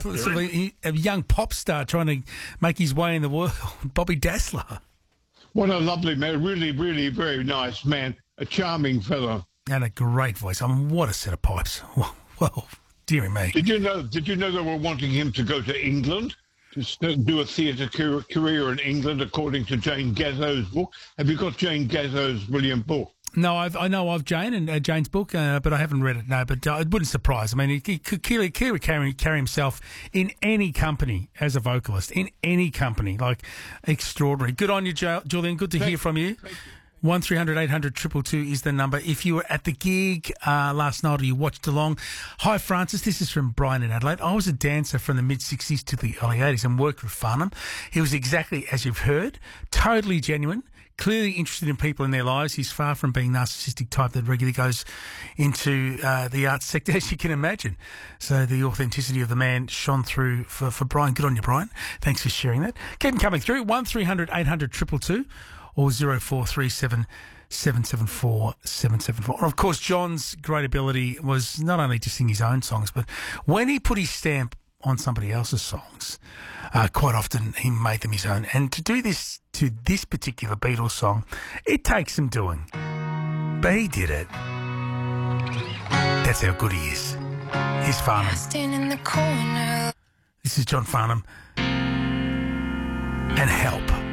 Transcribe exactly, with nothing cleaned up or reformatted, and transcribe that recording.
sort of a, a young pop star trying to make his way in the world, Bobby Dassler. What a lovely man. Really, really very nice man. A charming fellow. And a great voice. I mean, what a set of pipes. Well, well dearie me. Did you know, did you know they were wanting him to go to England? To do a theatre career in England, according to Jane Gazzo's book. Have you got Jane Gazzo's brilliant book? No, I've, I know of Jane and uh, Jane's book, uh, but I haven't read it, no. But uh, it wouldn't surprise. I mean, he, he could clearly, clearly carry, carry himself in any company as a vocalist, in any company. Like, extraordinary. Good on you, jo- Julian. Good to Thank hear from you. Thank you. one three hundred eight hundred two two two is the number. If you were at the gig uh, last night or you watched along, hi Francis, this is from Brian in Adelaide. I was a dancer from the mid-sixties to the early eighties and worked with Farnham. He was exactly as you've heard, totally genuine, clearly interested in people in their lives. He's far from being narcissistic type that regularly goes into uh, the arts sector, as you can imagine. So the authenticity of the man shone through for, for Brian. Good on you, Brian. Thanks for sharing that. Keep them coming through. one three hundred eight hundred two two two or zero four three seven seven seven four seven seven four. And of course, John's great ability was not only to sing his own songs, but when he put his stamp on somebody else's songs, uh, quite often he made them his own. And to do this to this particular Beatles song, it takes some doing. But he did it. That's how good he is. Here's Farnham. In the corner. This is John Farnham. And Help.